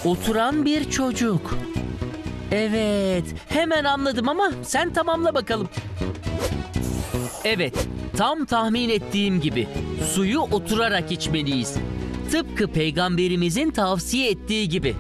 Oturan bir çocuk. Evet, hemen anladım ama sen tamamla bakalım. Evet, tam tahmin ettiğim gibi suyu oturarak içmeliyiz. Tıpkı Peygamberimizin tavsiye ettiği gibi.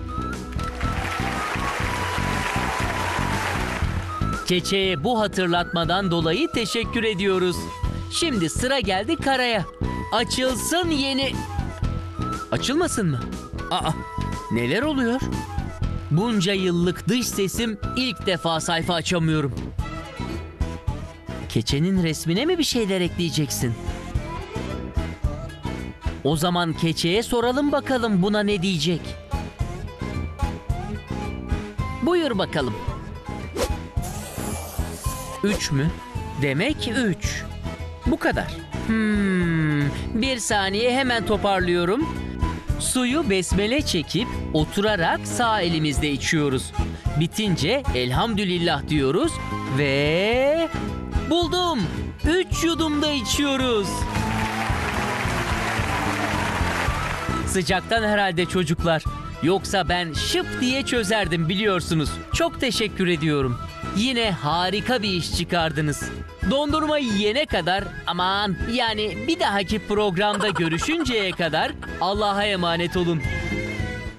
Keçe'ye bu hatırlatmadan dolayı teşekkür ediyoruz. Şimdi sıra geldi karaya. Açılsın yeni... Açılmasın mı? Aa, neler oluyor? Bunca yıllık dış sesim ilk defa sayfa açamıyorum. Keçenin resmine mi bir şeyler ekleyeceksin? O zaman keçeye soralım bakalım buna ne diyecek. Buyur bakalım. 3 mü? Demek 3. Bu kadar. Bir saniye hemen toparlıyorum. Suyu besmele çekip oturarak sağ elimizde içiyoruz. Bitince elhamdülillah diyoruz ve... Buldum! 3 yudumda içiyoruz. Sıcaktan herhalde çocuklar. Yoksa ben şıp diye çözerdim biliyorsunuz. Çok teşekkür ediyorum. Yine harika bir iş çıkardınız. Dondurmayı yiyene kadar, aman yani bir dahaki programda görüşünceye kadar Allah'a emanet olun.